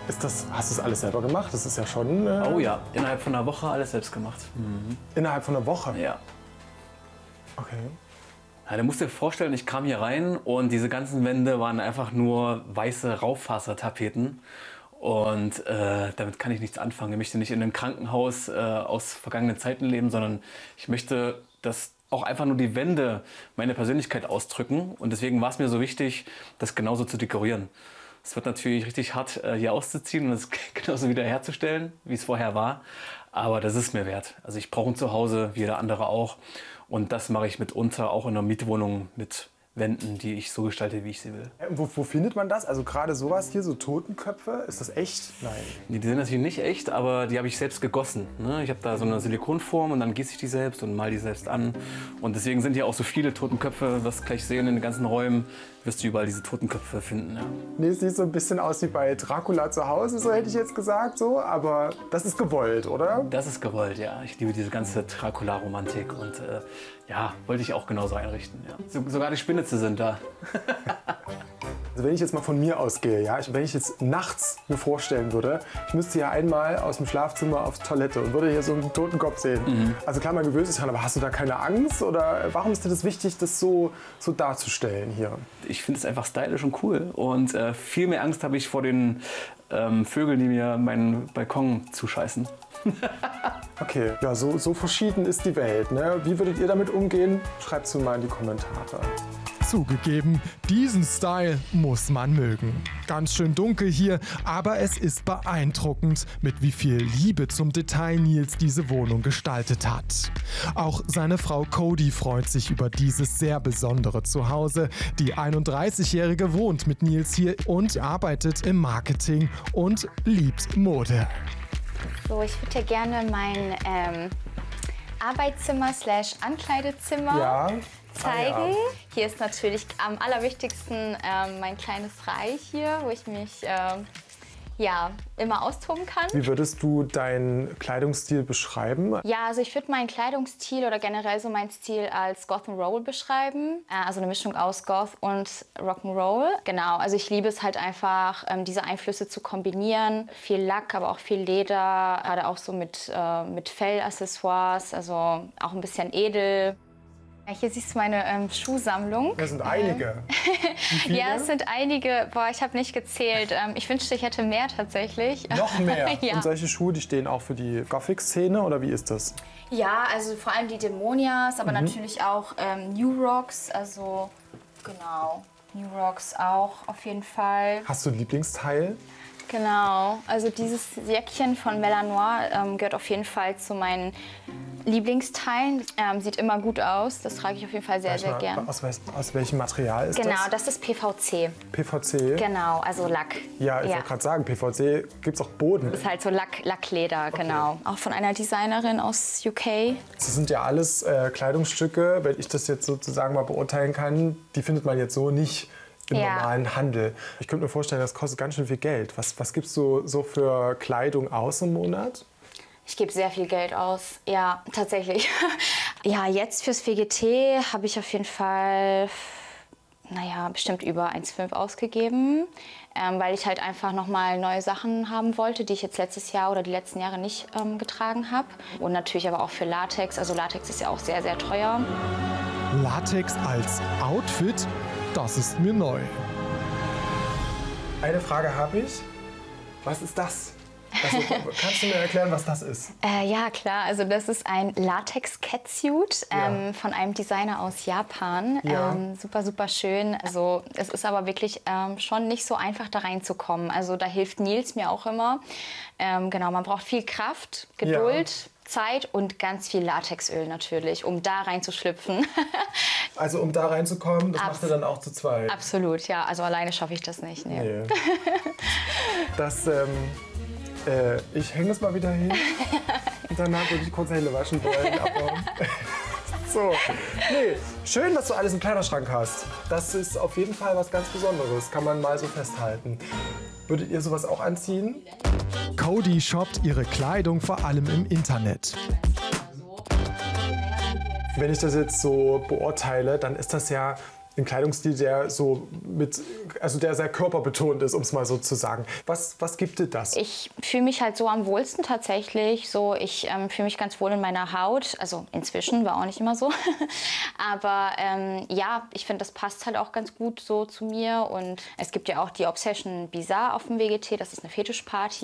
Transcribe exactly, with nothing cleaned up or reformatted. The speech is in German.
Ist das, hast du das alles selber gemacht? Das ist ja schon... Äh Oh ja, innerhalb von einer Woche alles selbst gemacht. Mhm. Innerhalb von einer Woche? Ja. Okay. Ja, du musst dir vorstellen, ich kam hier rein und diese ganzen Wände waren einfach nur weiße Raufasertapeten. Und äh, damit kann ich nichts anfangen. Ich möchte nicht in einem Krankenhaus äh, aus vergangenen Zeiten leben, sondern ich möchte, dass auch einfach nur die Wände meine Persönlichkeit ausdrücken. Und deswegen war es mir so wichtig, das genauso zu dekorieren. Es wird natürlich richtig hart, äh, hier auszuziehen und es genauso wieder herzustellen, wie es vorher war. Aber das ist mir wert. Also ich brauche ein Zuhause, wie jeder andere auch. Und das mache ich mitunter auch in einer Mietwohnung mit Wänden, die ich so gestalte, wie ich sie will. Wo, wo findet man das? Also gerade sowas hier, so Totenköpfe, ist das echt? Nein. Nee, die sind natürlich nicht echt, aber die habe ich selbst gegossen. Ne? Ich habe da so eine Silikonform und dann gieße ich die selbst und mal die selbst an. Und deswegen sind hier auch so viele Totenköpfe, was wir gleich sehen in den ganzen Räumen, wirst du überall diese Totenköpfe finden. Ja. Nee, es sieht so ein bisschen aus wie bei Dracula zu Hause, so hätte ich jetzt gesagt, so. Aber das ist gewollt, oder? Das ist gewollt, ja. Ich liebe diese ganze Dracula-Romantik und äh, ja, wollte ich auch genauso einrichten. Ja. So, sogar die Spinitze sind da. Also wenn ich jetzt mal von mir ausgehe, ja, ich, wenn ich jetzt nachts mir vorstellen würde, ich müsste ja einmal aus dem Schlafzimmer aufs Toilette und würde hier so einen Totenkopf sehen. Mhm. Also klar, man gewöhnt sich dran, aber hast du da keine Angst? Oder warum ist dir das wichtig, das so, so darzustellen hier? Ich finde es einfach stylisch und cool. Und äh, viel mehr Angst habe ich vor den ähm, Vögeln, die mir meinen Balkon zuscheißen. Okay, ja, so, so verschieden ist die Welt. Ne? Wie würdet ihr damit umgehen? Schreibt es mir mal in die Kommentare. Zugegeben, diesen Style muss man mögen. Ganz schön dunkel hier, aber es ist beeindruckend, mit wie viel Liebe zum Detail Nils diese Wohnung gestaltet hat. Auch seine Frau Cody freut sich über dieses sehr besondere Zuhause. Die einunddreißigjährige wohnt mit Nils hier und arbeitet im Marketing und liebt Mode. So, ich würde dir gerne mein ähm, Arbeitszimmer slash Ankleidezimmer ja. zeigen. Ah, ja. Hier ist natürlich am allerwichtigsten ähm, mein kleines Reich hier, wo ich mich ähm, ja, immer austoben kann. Wie würdest du deinen Kleidungsstil beschreiben? Ja, also ich würde meinen Kleidungsstil oder generell so meinen Stil als Goth-and-Roll beschreiben. Also eine Mischung aus Goth und Rock'n'Roll. Genau, also ich liebe es halt einfach, ähm, diese Einflüsse zu kombinieren. Viel Lack, aber auch viel Leder, gerade auch so mit, äh, mit Fellaccessoires, also auch ein bisschen edel. Hier siehst du meine ähm, Schuhsammlung. Das sind einige. Ja, es sind einige. Boah, ich habe nicht gezählt. Ähm, ich wünschte, ich hätte mehr tatsächlich. Noch mehr? Ja. Und solche Schuhe, die stehen auch für die Gothic-Szene oder wie ist das? Ja, also vor allem die Dämonias, aber mhm. natürlich auch ähm, New Rocks. Also genau, New Rocks auch auf jeden Fall. Hast du ein Lieblingsteil? Genau, also dieses Jäckchen von Melanoir ähm, gehört auf jeden Fall zu meinen Lieblingsteilen. Ähm, sieht immer gut aus, das trage ich auf jeden Fall sehr, sehr gern. Aus, aus welchem Material ist genau, das? Genau, das ist P V C. P V C? Genau, also Lack. Ja, ich ja. wollte gerade sagen, P V C gibt es auch Boden. Das ist halt so Lack, Lackleder, okay. Genau. Auch von einer Designerin aus U K. Das sind ja alles äh, Kleidungsstücke, wenn ich das jetzt sozusagen mal beurteilen kann, die findet man jetzt so nicht im ja. normalen Handel. Ich könnte mir vorstellen, das kostet ganz schön viel Geld. Was, was gibst du so für Kleidung aus im Monat? Ich gebe sehr viel Geld aus, ja, tatsächlich. Ja, jetzt fürs V G T habe ich auf jeden Fall, naja, bestimmt über eins Komma fünf ausgegeben, ähm, weil ich halt einfach nochmal neue Sachen haben wollte, die ich jetzt letztes Jahr oder die letzten Jahre nicht ähm, getragen habe. Und natürlich aber auch für Latex, also Latex ist ja auch sehr, sehr teuer. Latex als Outfit? Das ist mir neu. Eine Frage habe ich. Was ist das? Also, kannst du mir erklären, was das ist? Äh, ja, klar. Also das ist ein Latex-Catsuit ähm, ja. von einem Designer aus Japan. Ja. Ähm, super, super schön. Also es ist aber wirklich ähm, schon nicht so einfach, da reinzukommen. Also da hilft Nils mir auch immer. Ähm, genau, man braucht viel Kraft, Geduld, ja. Zeit und ganz viel Latexöl natürlich, um da reinzuschlüpfen. Also um da reinzukommen, das Abs- macht ihr dann auch zu zweit? Absolut, ja. Also alleine schaffe ich das nicht. Nee. Nee. Das, ähm, äh, ich hänge das mal wieder hin und danach würde ich kurz Hände waschen wollen. Aber so, nee, schön, dass du alles im Kleiderschrank hast. Das ist auf jeden Fall was ganz Besonderes, kann man mal so festhalten. Würdet ihr sowas auch anziehen? Cody shoppt ihre Kleidung vor allem im Internet. Wenn ich das jetzt so beurteile, dann ist das ja einen Kleidungsstil, der so mit, also der sehr körperbetont ist, um es mal so zu sagen. Was, was gibt dir das? Ich fühle mich halt so am wohlsten tatsächlich. So, ich ähm, fühle mich ganz wohl in meiner Haut. Also inzwischen, war auch nicht immer so. Aber ähm, ja, ich finde, das passt halt auch ganz gut so zu mir. Und es gibt ja auch die Obsession Bizarre auf dem W G T. Das ist eine Fetischparty.